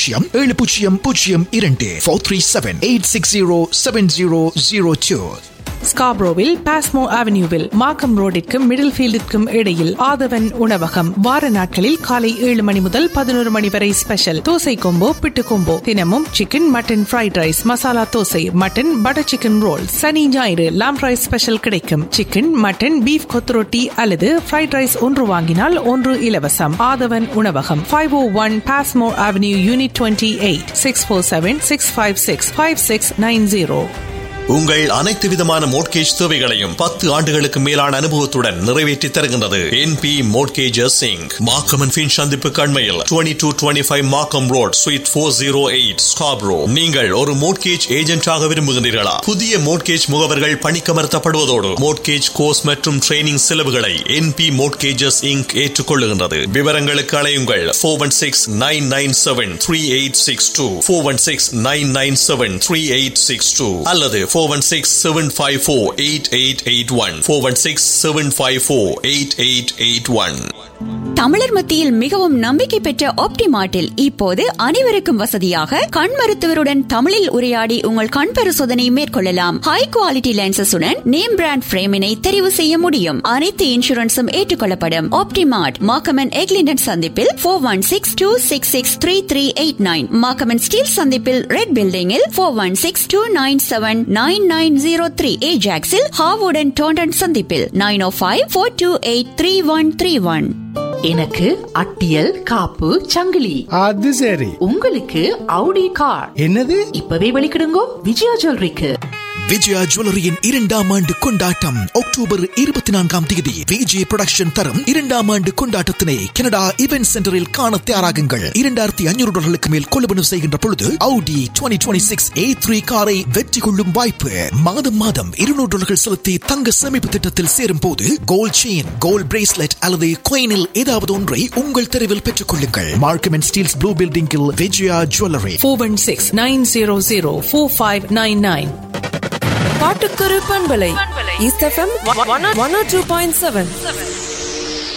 407002 437-860-7002. ஸ்காப்ரோவில் பாஸ்மோ அவென்யூவில் மார்க்கம் ரோடிற்கும் மிடில் ஃபீல்டிற்கும் இடையில் ஆதவன் உணவகம் வார நாட்களில் காலை 7 மணி முதல் 11 மணி வரை ஸ்பெஷல் தோசை கொம்போ பிட்டு கொம்போ தினமும் chicken mutton fried rice masala dosa mutton butter chicken roll சனி ஞாயிறு லாம் ரைஸ் ஸ்பெஷல் கிடைக்கும் சிக்கன் மட்டன் பீஃப் கொத்துரொட்டி அல்லது ஃப்ரைட் ரைஸ் ஒன்று வாங்கினால் ஒன்று இலவசம் ஆதவன் உணவகம் 501 பாஸ்மோ அவென்யூ யூனிட் 28 647-656-5690. உங்கள் அனைத்து விதமான மோட்கேஜ் தேவைகளையும் 10 ஆண்டுகளுக்கு மேலான அனுபவத்துடன் நிறைவேற்றி தருகின்றது NP Mortgages Inc. Markham and fin சந்திப்பு கண்மையில் 2225 மார்க்கம் ரோட் ஸ்வீட் 408 Scarborough. நீங்கள் ஒரு மோட்கேஜ் ஏஜென்டாக விரும்புகிறீர்களா? புதிய மோட்கேஜ் முகவர்கள் பணிக்கமர்த்தப்படுவதோடு மோட்கேஜ் கோர்ஸ் மற்றும் ட்ரைனிங் செலவுகளை NP Mortgages Inc. ஏற்றுக்கொள்ளுகின்றது. விவரங்களுக்கு அழையுங்கள் 416-997-3862 416-997-3862 அல்லது 416-754-8881 416-754-8881. தமிழர் மத்தியில் மிகவும் நம்பிக்கை பெற்ற ஆப்டிமார்ட்டில் இப்போது அனைவருக்கும் வசதியாக கண் மருத்துவருடன் தமிழில் உரையாடி உங்கள் கண் பரிசோதனை மேற்கொள்ளலாம். ஹை குவாலிட்டி லென்சஸுடன் நேம் பிராண்ட் பிரேமினை தெரிவு செய்ய முடியும். அனைத்து இன்சூரன்ஸும் ஏற்றுக்கொள்ளப்படும். ஆப்டிமார்ட் மார்க்கம் எக்லிண்டன் சந்திப்பில் 416-266-3389 மார்க்கம் ஸ்டீல் சந்திப்பில் ரெட் பில்டிங்கில் 416-297-9903 ஏஜாக்ஸில் ஹாவுடன் டோண்டன் சந்திப்பில் 905-428-3131. எனக்கு அட்டியல் காப்பு சங்கிலி. அது சரி. உங்களுக்கு அவுடி கார். என்னது? இப்பவே வெளிக்கிடுங்கோ விஜயா ஜுவல்லரிக்கு. விஜயா ஜுவல்லரியின் 2ஆம் ஆண்டு கொண்டாட்டம் அக்டோபர் 24ஆம் தேதி விஜய் புரொடக்ஷன் தரும் 2ஆம் ஆண்டு கொண்டாட்டத்தினை கனடா இவென்ட் சென்டரில் காண தயாராகுங்கள். $2,500 மேல் கொள்வனவு செய்கின்ற பொழுது Audi 2026 A3 காரை வெற்றி கொள்ளும் வாய்ப்பு. மாதம் மாதம் $200 செலுத்தி தங்க சேமிப்பு திட்டத்தில் சேரும் போது கோல்ட் செயின், கோல்ட் பிரேஸ்லெட் அல்லது coinல் ஏதாவது ஒன்றை உங்கள் தெருவில் பெற்றுக் கொள்ளுங்கள். மார்க்கம் அண்ட் ஸ்டீல்ஸ் ப்ளூ பில்டிங்கில் விஜயா ஜுவல்லரி 416-900-4599. பாட்டுக்குரு பண்பலை ஈஸ்ட் FM 102.7.